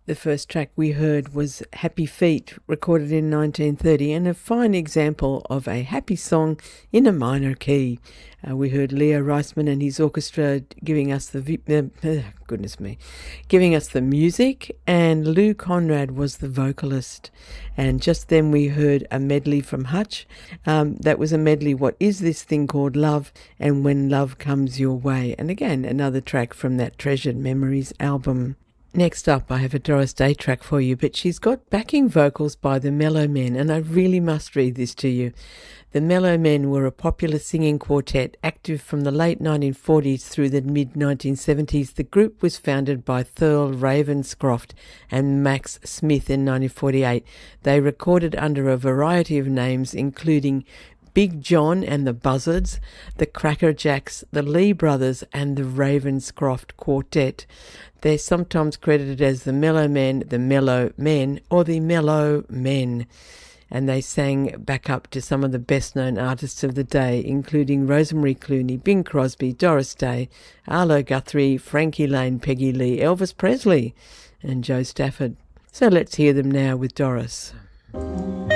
The first track we heard was Happy Feet, recorded in 1930, and a fine example of a happy song in a minor key. We heard Leo Reisman and his orchestra giving us giving us the music, and Lou Conrad was the vocalist. And just then we heard a medley from Hutch. That was a medley, What Is This Thing Called Love, and When Love Comes Your Way. And again, another track from that Treasured Memories album. Next up, I have a Doris Day track for you, but she's got backing vocals by the Mellow Men, and I really must read this to you. The Mellow Men were a popular singing quartet active from the late 1940s through the mid-1970s. The group was founded by Thurl Ravenscroft and Max Smith in 1948. They recorded under a variety of names, including Big John and the Buzzards, the Cracker Jacks, the Lee Brothers, and the Ravenscroft Quartet. They're sometimes credited as the Mellow Men, the Mellow Men, or the Mellow Men. And they sang back up to some of the best-known artists of the day, including Rosemary Clooney, Bing Crosby, Doris Day, Arlo Guthrie, Frankie Lane, Peggy Lee, Elvis Presley, and Joe Stafford. So let's hear them now with Doris.